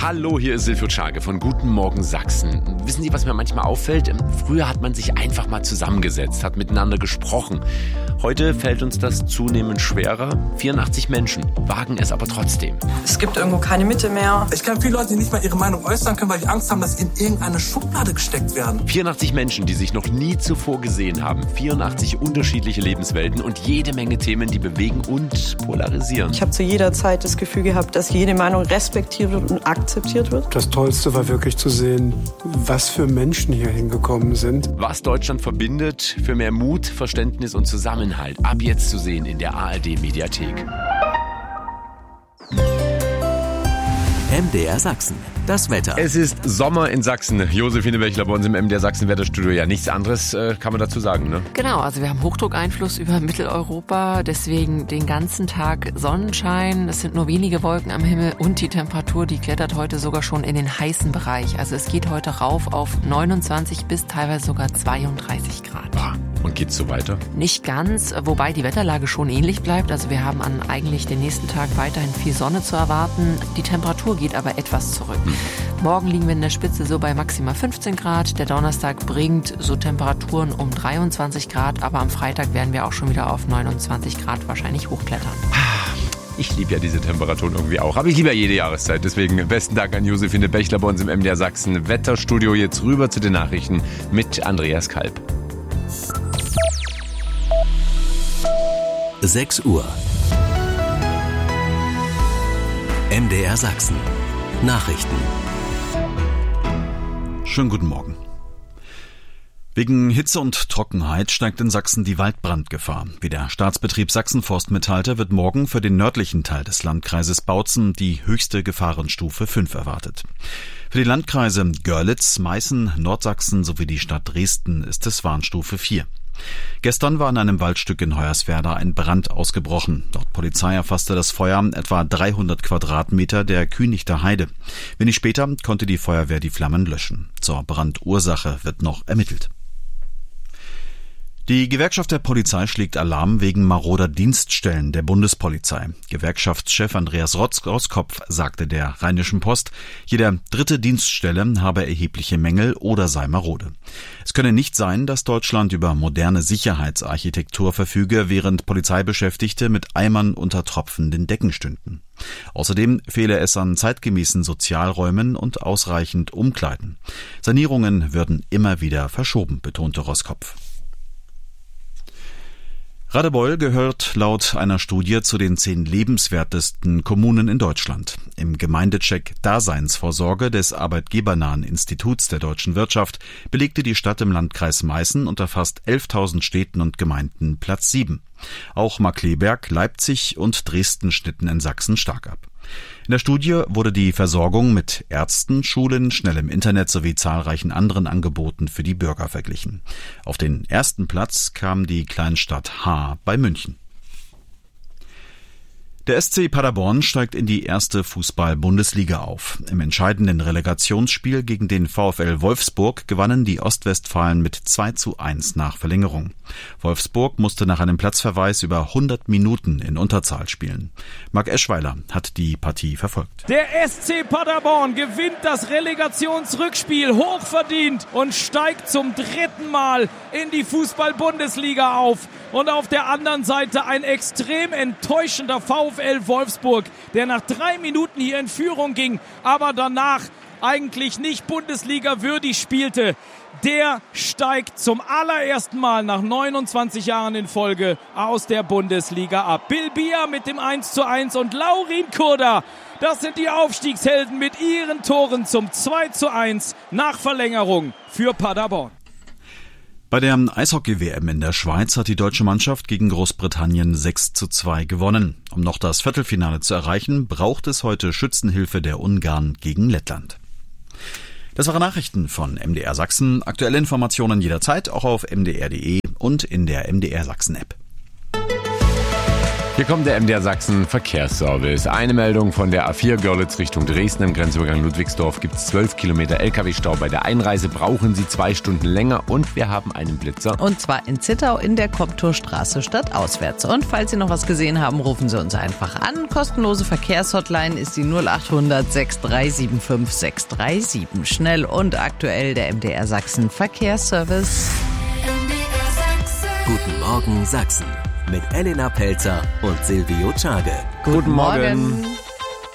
Hallo, hier ist Silvio Czage von Guten Morgen Sachsen. Wissen Sie, was mir manchmal auffällt? Früher hat man sich einfach mal zusammengesetzt, hat miteinander gesprochen. Heute fällt uns das zunehmend schwerer. 84 Menschen wagen es aber trotzdem. Es gibt irgendwo keine Mitte mehr. Ich kenne viele Leute, die nicht mal ihre Meinung äußern können, weil die Angst haben, dass sie in irgendeine Schublade gesteckt werden. 84 Menschen, die sich noch nie zuvor gesehen haben. 84 unterschiedliche Lebenswelten und jede Menge Themen, die bewegen und polarisieren. Ich habe zu jeder Zeit das Gefühl gehabt, dass jede Meinung respektiert wird und akzeptiert wird. Das Tollste war wirklich zu sehen, was für Menschen hier hingekommen sind. Was Deutschland verbindet, für mehr Mut, Verständnis und Zusammenhalt. Ab jetzt zu sehen in der ARD-Mediathek. MDR Sachsen, das Wetter. Es ist Sommer in Sachsen. Josephine Bechler bei uns im MDR Sachsen Wetterstudio. Ja, nichts anderes kann man dazu sagen, ne? Genau, also wir haben Hochdruckeinfluss über Mitteleuropa, deswegen den ganzen Tag Sonnenschein. Es sind nur wenige Wolken am Himmel und die Temperatur, die klettert heute sogar schon in den heißen Bereich. Also es geht heute rauf auf 29 bis teilweise sogar 32 Grad. Und geht's so weiter? Nicht ganz, wobei die Wetterlage schon ähnlich bleibt. Also wir haben eigentlich den nächsten Tag weiterhin viel Sonne zu erwarten. Die Temperatur geht aber etwas zurück. Morgen liegen wir in der Spitze so bei maximal 15 Grad. Der Donnerstag bringt so Temperaturen um 23 Grad, aber am Freitag werden wir auch schon wieder auf 29 Grad wahrscheinlich hochklettern. Ich liebe ja diese Temperaturen irgendwie auch, aber ich liebe ja jede Jahreszeit. Deswegen besten Dank an Josephine Bechler bei uns im MDR Sachsen Wetterstudio. Jetzt rüber zu den Nachrichten mit Andreas Kalb. 6 Uhr. MDR Sachsen. Nachrichten. Schönen guten Morgen. Wegen Hitze und Trockenheit steigt in Sachsen die Waldbrandgefahr. Wie der Staatsbetrieb Sachsenforst mitteilte, wird morgen für den nördlichen Teil des Landkreises Bautzen die höchste Gefahrenstufe 5 erwartet. Für die Landkreise Görlitz, Meißen, Nordsachsen sowie die Stadt Dresden ist es Warnstufe 4. Gestern war in einem Waldstück in Hoyerswerda ein Brand ausgebrochen. Laut Polizei erfasste das Feuer etwa 300 Quadratmeter der Kühnichter Heide. Wenig später konnte die Feuerwehr die Flammen löschen. Zur Brandursache wird noch ermittelt. Die Gewerkschaft der Polizei schlägt Alarm wegen maroder Dienststellen der Bundespolizei. Gewerkschaftschef Andreas Roskopf sagte der Rheinischen Post, jede dritte Dienststelle habe erhebliche Mängel oder sei marode. Es könne nicht sein, dass Deutschland über moderne Sicherheitsarchitektur verfüge, während Polizeibeschäftigte mit Eimern unter tropfenden Decken stünden. Außerdem fehle es an zeitgemäßen Sozialräumen und ausreichend Umkleiden. Sanierungen würden immer wieder verschoben, betonte Roskopf. Radebeul gehört laut einer Studie zu den 10 lebenswertesten Kommunen in Deutschland. Im Gemeindecheck Daseinsvorsorge des arbeitgebernahen Instituts der deutschen Wirtschaft belegte die Stadt im Landkreis Meißen unter fast 11.000 Städten und Gemeinden Platz 7. Auch Markkleeberg, Leipzig und Dresden schnitten in Sachsen stark ab. In der Studie wurde die Versorgung mit Ärzten, Schulen, schnellem Internet sowie zahlreichen anderen Angeboten für die Bürger verglichen. Auf den ersten Platz kam die Kleinstadt Haar bei München. Der SC Paderborn steigt in die erste Fußball-Bundesliga auf. Im entscheidenden Relegationsspiel gegen den VfL Wolfsburg gewannen die Ostwestfalen mit 2:1 nach Verlängerung. Wolfsburg musste nach einem Platzverweis über 100 Minuten in Unterzahl spielen. Marc Eschweiler hat die Partie verfolgt. Der SC Paderborn gewinnt das Relegationsrückspiel hochverdient und steigt zum 3. Mal in die Fußball-Bundesliga auf. Und auf der anderen Seite ein extrem enttäuschender VfL Wolfsburg, der nach 3 Minuten hier in Führung ging, aber danach eigentlich nicht Bundesliga würdig spielte. Der steigt zum allerersten Mal nach 29 Jahren in Folge aus der Bundesliga ab. Bill Bier mit dem 1:1 und Laurin Kurda. Das sind die Aufstiegshelden mit ihren Toren zum 2:1 nach Verlängerung für Paderborn. Bei der Eishockey-WM in der Schweiz hat die deutsche Mannschaft gegen Großbritannien 6:2 gewonnen. Um noch das Viertelfinale zu erreichen, braucht es heute Schützenhilfe der Ungarn gegen Lettland. Das waren Nachrichten von MDR Sachsen. Aktuelle Informationen jederzeit auch auf mdr.de und in der MDR Sachsen App. Hier kommt der MDR Sachsen Verkehrsservice. Eine Meldung von der A4 Görlitz Richtung Dresden. Im Grenzübergang Ludwigsdorf gibt es 12 Kilometer LKW-Stau. Bei der Einreise brauchen Sie 2 Stunden länger und wir haben einen Blitzer. Und zwar in Zittau in der Koptorstraße stadtauswärts. Und falls Sie noch was gesehen haben, rufen Sie uns einfach an. Kostenlose Verkehrshotline ist die 0800 6375 637. Schnell und aktuell der MDR Sachsen Verkehrsservice. Guten Morgen Sachsen mit Elena Pelzer und Silvio Czage. Guten Morgen.